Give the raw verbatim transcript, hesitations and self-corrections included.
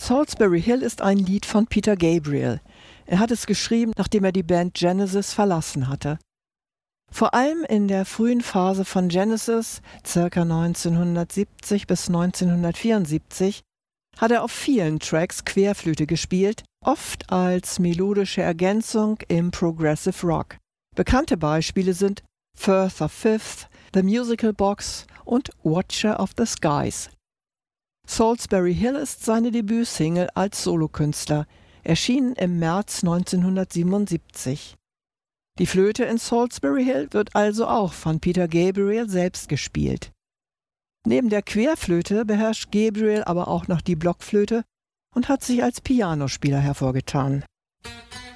Salisbury Hill ist ein Lied von Peter Gabriel. Er hat es geschrieben, nachdem er die Band Genesis verlassen hatte. Vor allem in der frühen Phase von Genesis, ca. neunzehnhundertsiebzig bis neunzehnhundertvierundsiebzig, hat er auf vielen Tracks Querflöte gespielt, oft als melodische Ergänzung im Progressive Rock. Bekannte Beispiele sind Firth of Fifth, The Musical Box und Watcher of the Skies. Salisbury Hill ist seine Debütsingle als Solokünstler, erschienen im März neunzehnhundertsiebenundsiebzig. Die Flöte in Salisbury Hill wird also auch von Peter Gabriel selbst gespielt. Neben der Querflöte beherrscht Gabriel aber auch noch die Blockflöte und hat sich als Pianospieler hervorgetan.